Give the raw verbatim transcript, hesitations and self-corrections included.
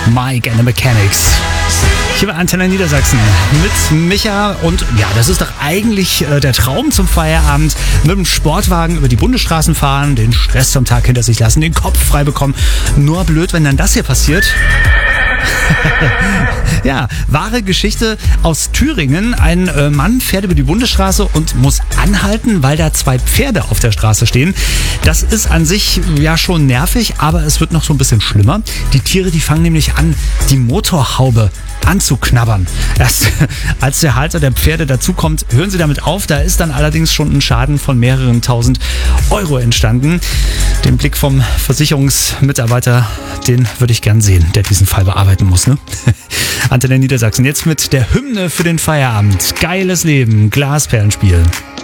Mike and the Mechanics. Hier bei Antenne Niedersachsen mit Micha und ja, das ist doch eigentlich äh, der Traum zum Feierabend. Mit dem Sportwagen über die Bundesstraßen fahren, den Stress vom Tag hinter sich lassen, den Kopf frei bekommen. Nur blöd, wenn dann das hier passiert. Ja, wahre Geschichte aus Thüringen. Ein äh, Mann fährt über die Bundesstraße und muss anhalten, weil da zwei Pferde auf der Straße stehen. Das ist an sich ja schon nervig, aber es wird noch so ein bisschen schlimmer. Die Tiere, die fangen nämlich an, die Motorhaube anzuknabbern. Erst als der Halter der Pferde dazukommt, hören sie damit auf. Da ist dann allerdings schon ein Schaden von mehreren tausend Euro entstanden. Den Blick vom Versicherungsmitarbeiter, den würde ich gern sehen, der diesen Fall bearbeiten muss. Ne? Antenne Niedersachsen jetzt mit der Hymne für den Feierabend. Geiles Leben, Glasperlenspiel.